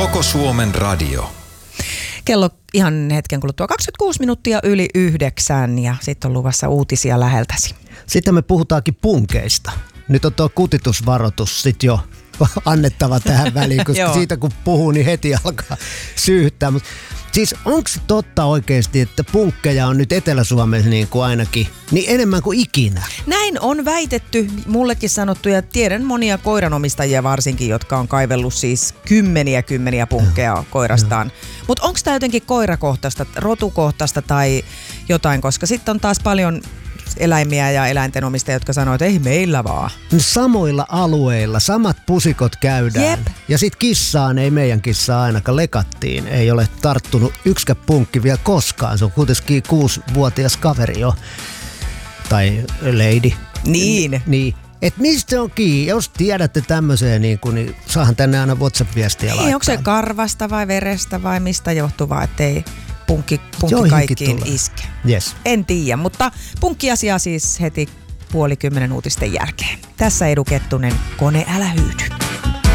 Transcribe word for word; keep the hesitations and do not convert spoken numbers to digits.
Koko Suomen radio. Kello ihan hetken kuluttua kaksikymmentäkuusi minuuttia yli yhdeksän ja sitten on luvassa uutisia läheltäsi. Sitten me puhutaankin punkeista. Nyt on tuo kutitusvaroitus sitten jo annettava tähän väliin, koska siitä kun puhuu, niin heti alkaa syyttää. Mut siis onko se totta oikeasti, että punkkeja on nyt Etelä-Suomessa niin kuin ainakin niin enemmän kuin ikinä? Näin on väitetty, mullekin sanottu, ja tiedän monia koiranomistajia varsinkin, jotka on kaivellut siis kymmeniä kymmeniä punkkeja ja, koirastaan. Mutta onko tämä jotenkin koirakohtaista, rotukohtaista tai jotain, koska sitten on taas paljon eläimiä ja eläinten omistajia, jotka sanoo, että ei meillä vaan. Samoilla alueilla samat pusikot käydään. Jep. Ja sit kissaan ei meidän kissaa ainakaan lekattiin. Ei ole tarttunut yksikä punkki vielä koskaan. Se on kuitenkin kuusivuotias kaveri jo. Tai lady. Niin. Niin. Et mistä se on kiinni? Jos tiedätte tämmöiseen, niin, kun, niin saahan tänne aina WhatsApp-viestiä laittaa. Ei, onko se karvasta vai verestä vai mistä johtuvaa, ettei punkki, punkki kaikkiin tulee iske? Yes. En tiedä, mutta punkkiasia siis heti puoli kymmenen uutisten jälkeen. Tässä Edu Kettunen, Kone älä hyydy.